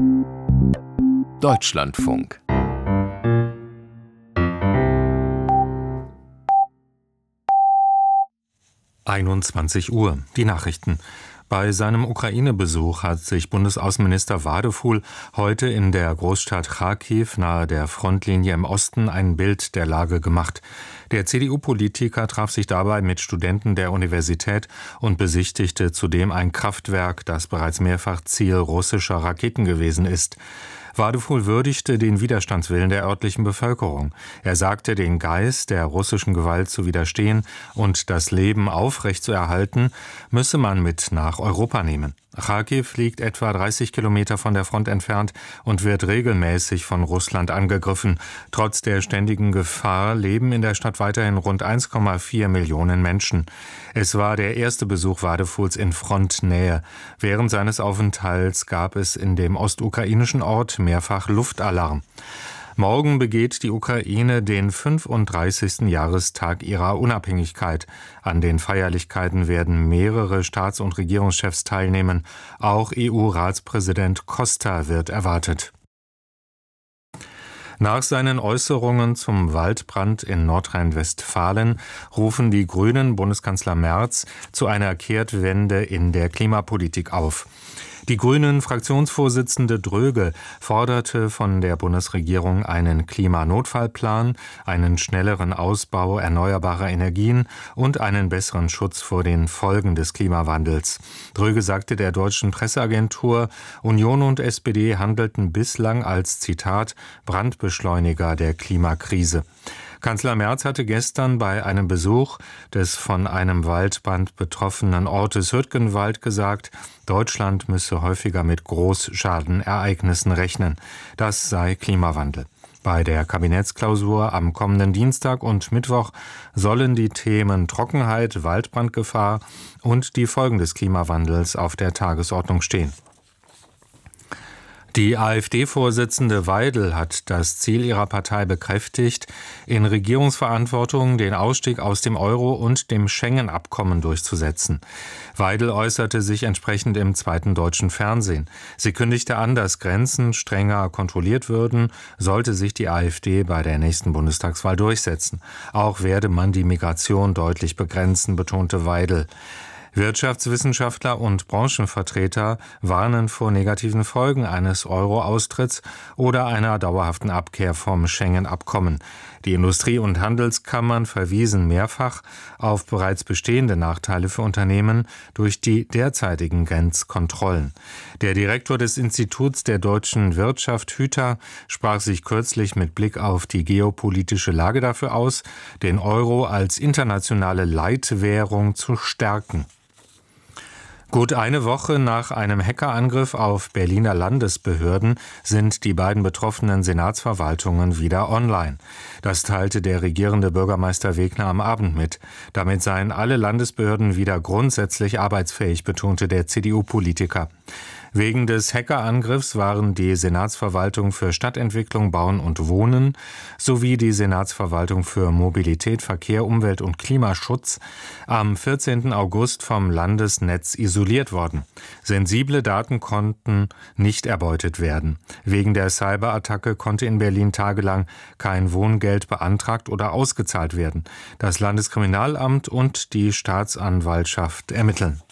Deutschlandfunk. Uhr. Die Nachrichten. Bei seinem Ukraine-Besuch hat sich Bundesaußenminister Wadefuhl heute in der Großstadt Charkiw nahe der Frontlinie im Osten ein Bild der Lage gemacht. Der CDU-Politiker traf sich dabei mit Studenten der Universität und besichtigte zudem ein Kraftwerk, das bereits mehrfach Ziel russischer Raketen gewesen ist. Wadefuhl würdigte den Widerstandswillen der örtlichen Bevölkerung. Er sagte, den Geist der russischen Gewalt zu widerstehen und das Leben aufrechtzuerhalten, müsse man mit nach Europa nehmen. Charkiw liegt etwa 30 Kilometer von der Front entfernt und wird regelmäßig von Russland angegriffen. Trotz der ständigen Gefahr leben in der Stadt weiterhin rund 1,4 Millionen Menschen. Es war der erste Besuch Wadefuhls in Frontnähe. Während seines Aufenthalts gab es in dem ostukrainischen Ort mehrfach Luftalarm. Morgen begeht die Ukraine den 35. Jahrestag ihrer Unabhängigkeit. An den Feierlichkeiten werden mehrere Staats- und Regierungschefs teilnehmen. Auch EU-Ratspräsident Costa wird erwartet. Nach seinen Äußerungen zum Waldbrand in Nordrhein-Westfalen rufen die Grünen Bundeskanzler Merz zu einer Kehrtwende in der Klimapolitik auf. Die Grünen-Fraktionsvorsitzende Dröge forderte von der Bundesregierung einen Klimanotfallplan, einen schnelleren Ausbau erneuerbarer Energien und einen besseren Schutz vor den Folgen des Klimawandels. Dröge sagte der deutschen Presseagentur, Union und SPD handelten bislang als, Zitat, Brandbeschleuniger der Klimakrise. Kanzler Merz hatte gestern bei einem Besuch des von einem Waldbrand betroffenen Ortes Hürtgenwald gesagt, Deutschland müsse häufiger mit Großschadenereignissen rechnen. Das sei Klimawandel. Bei der Kabinettsklausur am kommenden Dienstag und Mittwoch sollen die Themen Trockenheit, Waldbrandgefahr und die Folgen des Klimawandels auf der Tagesordnung stehen. Die AfD-Vorsitzende Weidel hat das Ziel ihrer Partei bekräftigt, in Regierungsverantwortung den Ausstieg aus dem Euro und dem Schengen-Abkommen durchzusetzen. Weidel äußerte sich entsprechend im zweiten deutschen Fernsehen. Sie kündigte an, dass Grenzen strenger kontrolliert würden, sollte sich die AfD bei der nächsten Bundestagswahl durchsetzen. Auch werde man die Migration deutlich begrenzen, betonte Weidel. Wirtschaftswissenschaftler und Branchenvertreter warnen vor negativen Folgen eines Euro-Austritts oder einer dauerhaften Abkehr vom Schengen-Abkommen. Die Industrie- und Handelskammern verwiesen mehrfach auf bereits bestehende Nachteile für Unternehmen durch die derzeitigen Grenzkontrollen. Der Direktor des Instituts der deutschen Wirtschaft, Hüter, sprach sich kürzlich mit Blick auf die geopolitische Lage dafür aus, den Euro als internationale Leitwährung zu stärken. Gut eine Woche nach einem Hackerangriff auf Berliner Landesbehörden sind die beiden betroffenen Senatsverwaltungen wieder online. Das teilte der regierende Bürgermeister Wegner am Abend mit. Damit seien alle Landesbehörden wieder grundsätzlich arbeitsfähig, betonte der CDU-Politiker. Wegen des Hackerangriffs waren die Senatsverwaltung für Stadtentwicklung, Bauen und Wohnen sowie die Senatsverwaltung für Mobilität, Verkehr, Umwelt und Klimaschutz am 14. August vom Landesnetz isoliert worden. Sensible Daten konnten nicht erbeutet werden. Wegen der Cyberattacke konnte in Berlin tagelang kein Wohngeld beantragt oder ausgezahlt werden. Das Landeskriminalamt und die Staatsanwaltschaft ermitteln.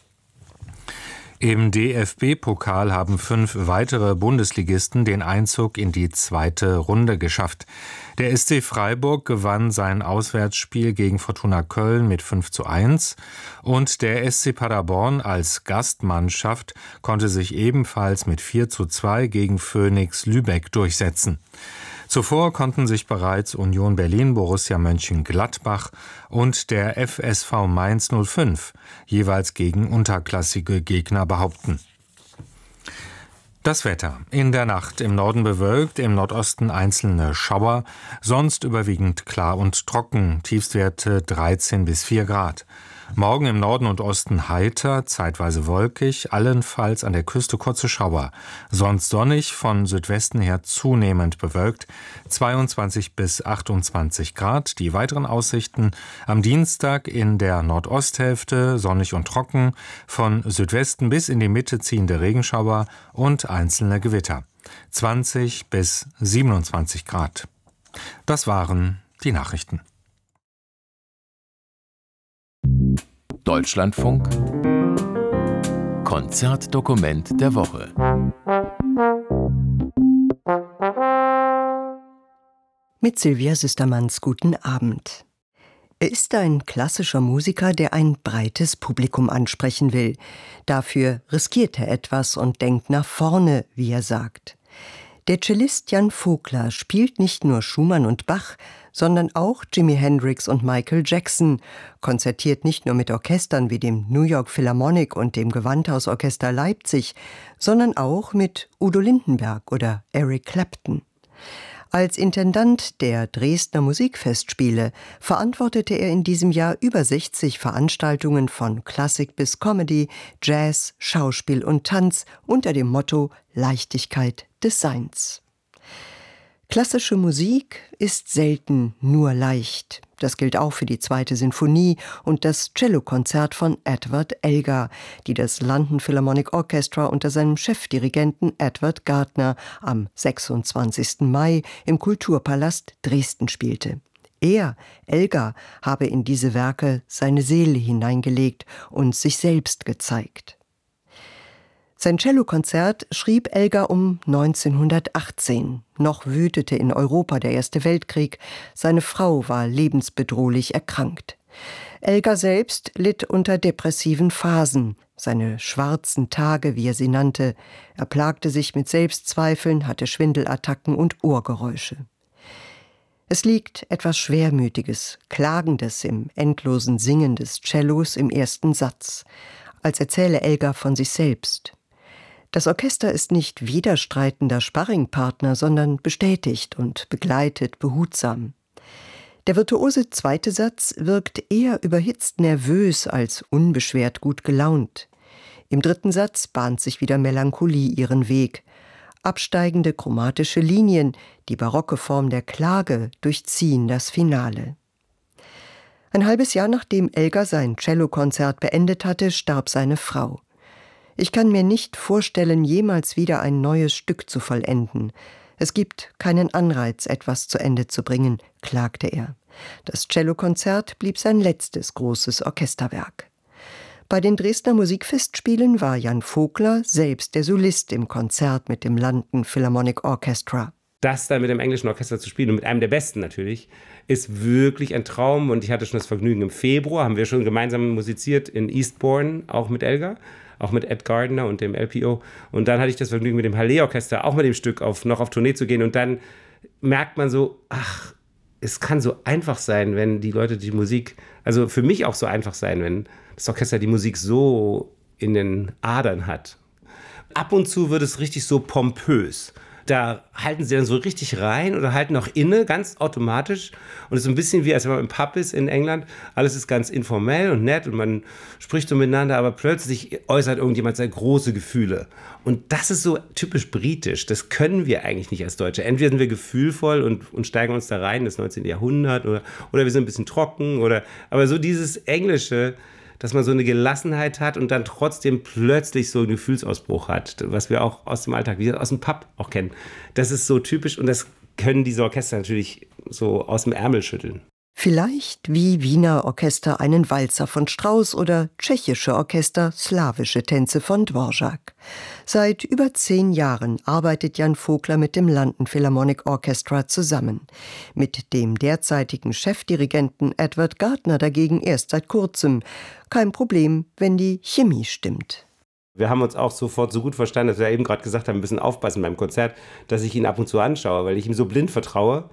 Im DFB-Pokal haben 5 weitere Bundesligisten den Einzug in die zweite Runde geschafft. Der SC Freiburg gewann sein Auswärtsspiel gegen Fortuna Köln mit 5:1 und der SC Paderborn als Gastmannschaft konnte sich ebenfalls mit 4:2 gegen Phönix Lübeck durchsetzen. Zuvor konnten sich bereits Union Berlin, Borussia Mönchengladbach und der FSV Mainz 05 jeweils gegen unterklassige Gegner behaupten. Das Wetter. In der Nacht im Norden bewölkt, im Nordosten einzelne Schauer, sonst überwiegend klar und trocken, Tiefstwerte 13 bis 4 Grad. Morgen im Norden und Osten heiter, zeitweise wolkig, allenfalls an der Küste kurze Schauer. Sonst sonnig, von Südwesten her zunehmend bewölkt, 22 bis 28 Grad. Die weiteren Aussichten: am Dienstag in der Nordosthälfte sonnig und trocken, von Südwesten bis in die Mitte ziehende Regenschauer und einzelne Gewitter. 20 bis 27 Grad. Das waren die Nachrichten. Deutschlandfunk Konzertdokument der Woche. Mit Silvia Süstermanns guten Abend. Er ist ein klassischer Musiker, der ein breites Publikum ansprechen will. Dafür riskiert er etwas und denkt nach vorne, wie er sagt. Der Cellist Jan Vogler spielt nicht nur Schumann und Bach, sondern auch Jimi Hendrix und Michael Jackson, konzertiert nicht nur mit Orchestern wie dem New York Philharmonic und dem Gewandhausorchester Leipzig, sondern auch mit Udo Lindenberg oder Eric Clapton. Als Intendant der Dresdner Musikfestspiele verantwortete er in diesem Jahr über 60 Veranstaltungen von Klassik bis Comedy, Jazz, Schauspiel und Tanz unter dem Motto Leichtigkeit des Seins. Klassische Musik ist selten nur leicht. Das gilt auch für die 2. Sinfonie und das Cellokonzert von Edward Elgar, die das London Philharmonic Orchestra unter seinem Chefdirigenten Edward Gardner am 26. Mai im Kulturpalast Dresden spielte. Er, Elgar, habe in diese Werke seine Seele hineingelegt und sich selbst gezeigt. Sein Cellokonzert schrieb Elgar um 1918. Noch wütete in Europa der Erste Weltkrieg. Seine Frau war lebensbedrohlich erkrankt. Elgar selbst litt unter depressiven Phasen, seine schwarzen Tage, wie er sie nannte. Er plagte sich mit Selbstzweifeln, hatte Schwindelattacken und Ohrgeräusche. Es liegt etwas Schwermütiges, Klagendes im endlosen Singen des Cellos im ersten Satz, als erzähle Elgar von sich selbst. Das Orchester ist nicht widerstreitender Sparringpartner, sondern bestätigt und begleitet behutsam. Der virtuose 2. Satz wirkt eher überhitzt nervös als unbeschwert gut gelaunt. Im 3. Satz bahnt sich wieder Melancholie ihren Weg. Absteigende chromatische Linien, die barocke Form der Klage, durchziehen das Finale. Ein halbes Jahr nachdem Elgar sein Cellokonzert beendet hatte, starb seine Frau. Ich kann mir nicht vorstellen, jemals wieder ein neues Stück zu vollenden. Es gibt keinen Anreiz, etwas zu Ende zu bringen, klagte er. Das Cellokonzert blieb sein letztes großes Orchesterwerk. Bei den Dresdner Musikfestspielen war Jan Vogler selbst der Solist im Konzert mit dem London Philharmonic Orchestra. Das dann mit dem englischen Orchester zu spielen und mit einem der besten natürlich, ist wirklich ein Traum. Und ich hatte schon das Vergnügen, im Februar haben wir schon gemeinsam musiziert in Eastbourne, auch mit Elgar. Auch mit Ed Gardner und dem LPO. Und dann hatte ich das Vergnügen, mit dem Halle-Orchester auch mit dem Stück noch auf Tournee zu gehen. Und dann merkt man so, ach, es kann so einfach sein, wenn die Leute die Musik, also für mich auch so einfach sein, wenn das Orchester die Musik so in den Adern hat. Ab und zu wird es richtig so pompös. Da halten sie dann so richtig rein oder halten auch inne, ganz automatisch. Und es ist ein bisschen wie, als wenn man im Pub ist in England. Alles ist ganz informell und nett und man spricht so miteinander, aber plötzlich äußert irgendjemand seine große Gefühle. Und das ist so typisch britisch. Das können wir eigentlich nicht als Deutsche. Entweder sind wir gefühlvoll und steigen uns da rein, das 19. Jahrhundert, oder wir sind ein bisschen trocken. Aber so dieses Englische, dass man so eine Gelassenheit hat und dann trotzdem plötzlich so einen Gefühlsausbruch hat, was wir auch aus dem Alltag, wie aus dem Pub auch kennen. Das ist so typisch und das können diese Orchester natürlich so aus dem Ärmel schütteln. Vielleicht wie Wiener Orchester einen Walzer von Strauss oder tschechische Orchester slawische Tänze von Dvorak. Seit über 10 Jahren arbeitet Jan Vogler mit dem London Philharmonic Orchestra zusammen. Mit dem derzeitigen Chefdirigenten Edward Gardner dagegen erst seit kurzem. Kein Problem, wenn die Chemie stimmt. Wir haben uns auch sofort so gut verstanden, dass wir eben gerade gesagt haben, ein bisschen aufpassen beim Konzert, dass ich ihn ab und zu anschaue, weil ich ihm so blind vertraue.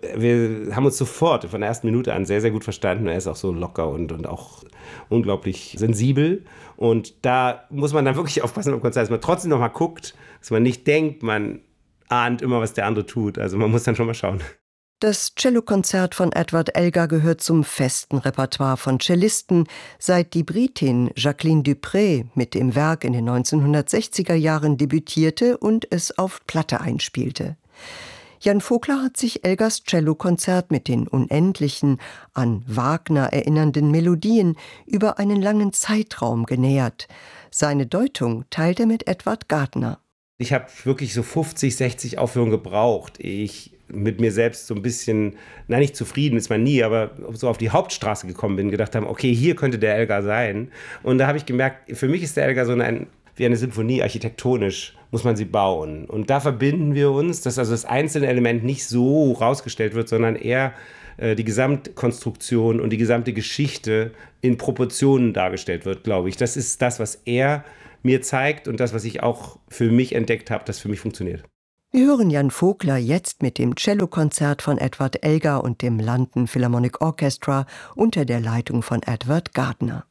Wir haben uns sofort von der ersten Minute an sehr, sehr gut verstanden. Er ist auch so locker und auch unglaublich sensibel. Und da muss man dann wirklich aufpassen beim Konzert, dass man trotzdem noch mal guckt, dass man nicht denkt, man ahnt immer, was der andere tut. Also man muss dann schon mal schauen. Das Cellokonzert von Edward Elgar gehört zum festen Repertoire von Cellisten, seit die Britin Jacqueline du Pré mit dem Werk in den 1960er Jahren debütierte und es auf Platte einspielte. Jan Vogler hat sich Elgars Cellokonzert mit den unendlichen, an Wagner erinnernden Melodien über einen langen Zeitraum genähert. Seine Deutung teilt er mit Edward Gardner. Ich habe wirklich so 50, 60 Aufführungen gebraucht, ehe ich mit mir selbst so ein bisschen, nicht zufrieden ist man nie, aber so auf die Hauptstraße gekommen bin, gedacht haben, okay, hier könnte der Elgar sein. Und da habe ich gemerkt, für mich ist der Elgar so wie eine Symphonie, architektonisch muss man sie bauen. Und da verbinden wir uns, dass also das einzelne Element nicht so rausgestellt wird, sondern eher die Gesamtkonstruktion und die gesamte Geschichte in Proportionen dargestellt wird, glaube ich. Das ist das, was er mir zeigt und das, was ich auch für mich entdeckt habe, das für mich funktioniert. Wir hören Jan Vogler jetzt mit dem Cellokonzert von Edward Elgar und dem London Philharmonic Orchestra unter der Leitung von Edward Gardner.